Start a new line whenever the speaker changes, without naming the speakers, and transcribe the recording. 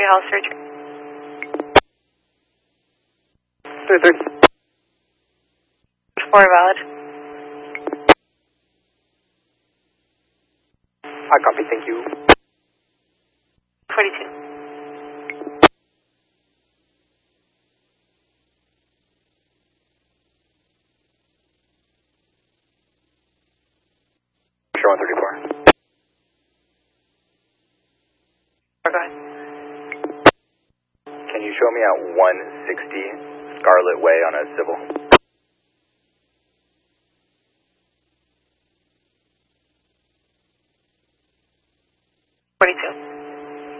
Health Surgery. 4 valid.
I copy, thank you.
42.
Show 134.
Okay.
Can you show me at 160 Scarlet Way on a civil?
42.